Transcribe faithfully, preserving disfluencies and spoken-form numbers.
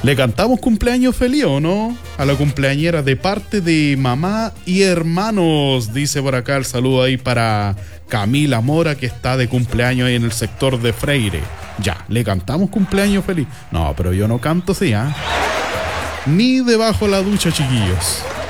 ¿Le cantamos cumpleaños feliz o no? A la cumpleañera de parte de mamá y hermanos. Dice por acá el saludo ahí para Camila Mora, que está de cumpleaños ahí en el sector de Freire. Ya, ¿le cantamos cumpleaños feliz? No, pero yo no canto así, ¿ah? ¿eh? Ni debajo de la ducha, chiquillos.